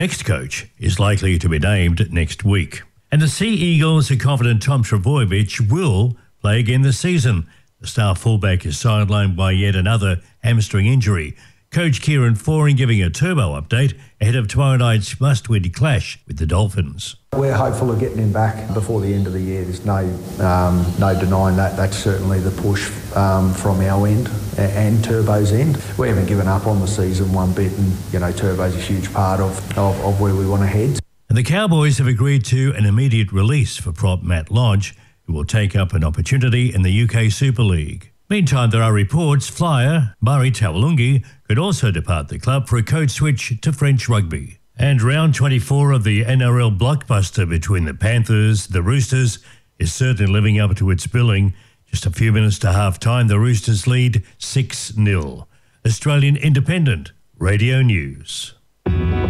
Next coach is likely to be named next week. And the Sea Eagles are confident Tom Trbojevic will play again this season. The star fullback is sidelined by yet another hamstring injury. Coach Kieran Foran giving a turbo update ahead of tomorrow night's must-win clash with the Dolphins. We're hopeful of getting him back before the end of the year. There's no denying that. That's certainly the push from our end and Turbo's end. We haven't given up on the season one bit, and Turbo's a huge part of where we want to head. And the Cowboys have agreed to an immediate release for prop Matt Lodge, who will take up an opportunity in the UK Super League. Meantime, there are reports flyer Murray Taulagi could also depart the club for a coach switch to French rugby. And round 24 of the NRL blockbuster between the Panthers and the Roosters is certainly living up to its billing. Just a few minutes to half-time, the Roosters lead 6-0. Australian Independent Radio News.